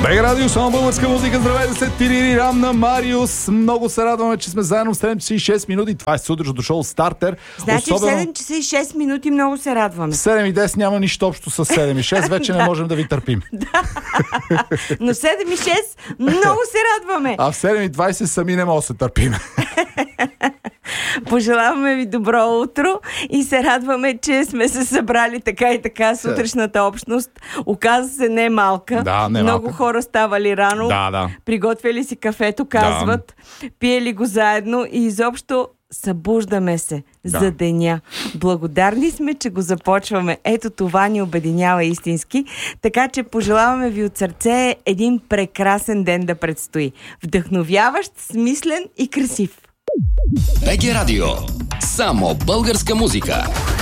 БГ Радио, само българска музика. Здравейте се, Тиририрам на Мариус. Много се радваме, че сме заедно в 7 часа и 6 минути. Това е сутрешното шоу Стартер. Значи особено... в 7 часа и 6 минути много се радваме. 7 и 10 няма нищо общо с 7 и 6. Вече не можем да ви търпим. Но 7 и 6 много се радваме. А в 7 и 20 сами не можем да се търпим. Пожелаваме ви добро утро и се радваме, че сме се събрали така и така. Сутрешната общност оказа се не малка. Да, не много малка. хора ставали рано, приготвили си кафето, казват, пиели го заедно и изобщо събуждаме се за деня. Благодарни сме, че го започваме. Ето това ни обединява истински. Така че пожелаваме ви от сърце един прекрасен ден да предстои. Вдъхновяващ, смислен и красив. БГ Радио. Само българска музика.